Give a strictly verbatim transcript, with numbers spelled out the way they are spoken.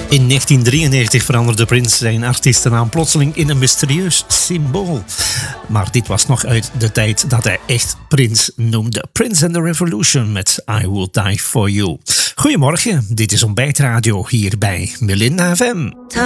In negentien drieënnegentig veranderde Prince zijn artiestennaam plotseling in een mysterieus symbool. Maar dit was nog uit de tijd dat hij echt Prince noemde. Prince and the Revolution met I Will Die For You. Goedemorgen, dit is Ontbijtradio hier bij Melinda F M.